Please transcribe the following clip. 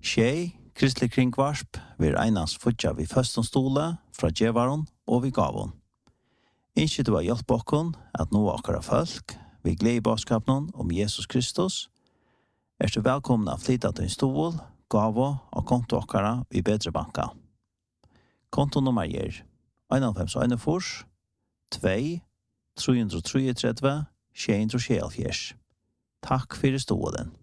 Kristelig kringvarsp vil einans futja vi førsten stole fra djevaron og vi gavon. Innskje du har hjelp okkon at nå akkara folk vi glede i baskapnon om Jesus Kristus. Du velkomna flytta til en stol, gavo og konto akkara i bedre banka. Kontonummer gir 9141 2 333 674. Takk for stolen.